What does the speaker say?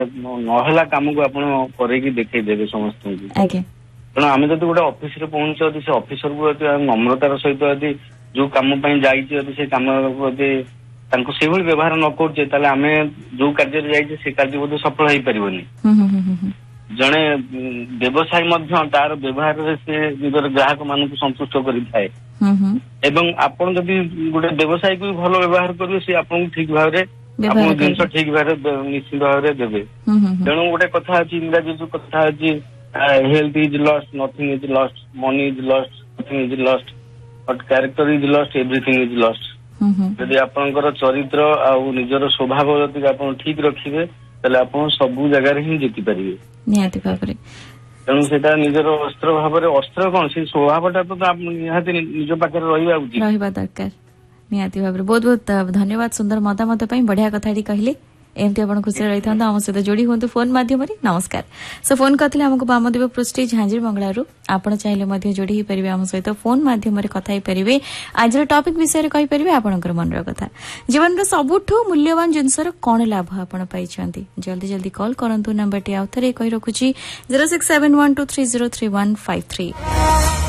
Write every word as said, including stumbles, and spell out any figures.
नहला काम को आपण करेकी देखई देबे समस्त आज्ञा तेणु आम जब गोटे ऑफिस रे पहुंचे से ऑफिसर को नम्रतार सहित यदि जो काम जाइए से कम से व्यवहार न करे ताले आम जो कार्य जाइए से कार्य बोध सफल हो पारनी जड़े व्यवसायी तार व्यवहार से निजर ग्राहक मान संतुष्ट करें एवं आपन जदि गोटे व्यवसायी को भल व्यवहार करेंगे सी आपन ठीक भाव में जिन ठीक भाव निश्चित भाव में देवे तेणु गोटे कथा अच्छी इंग्राजी जो कथा अच्छी health is lost nothing is lost money is lost nothing is lost but character is lost everything is lost जदि आपनकर चरित्र आ निजर स्वभाव जदि आप ठीक रखिए ताले आप सबू जगह ही जीति पारे निहाती भाबरे तेणु सेटा निजर अस्त्र भाबरे अस्त्र कौन से स्वभावटा तो निहाती निज पाखे रहिबा उचित रहिबा दरकार निहाती भाबरे बहुत बहुत धन्यवाद सुंदर मतामत पई बढ़िया कथाटी कहले एमती आप खुशी रही था आम सहित जोड़ी हूँ फोन माध्यम नमस्कार सो फोन करते आमको वामदेव पृष्टि झांझीर बंगलू आपड़ चाहिए जोड़ी ही पारे आम सहित फोन माध्यम कथा पारे आज टॉपिक विषय कहीपर आपंकर मनर कथा जीवन सबुठ मूल्यवान जिनसर कौन लाभ आपण पाई जल्दी जल्दी कॉल करंतु नंबर टी आउ थे कही रखुची zero six seven one two three zero three one five three.